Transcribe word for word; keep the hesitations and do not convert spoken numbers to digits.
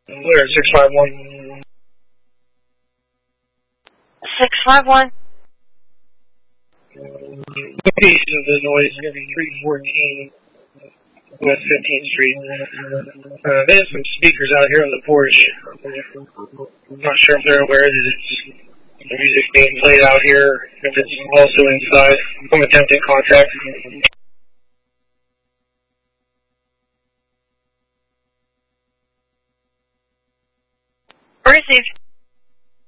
We're at six five one. six five one. Location of the noise is going to be three fourteen West fifteenth Street. Uh, there's some speakers out here on the porch. I'm not sure if they're aware that it's the music being played out here, if it's also inside. I'm attempting contact. Received.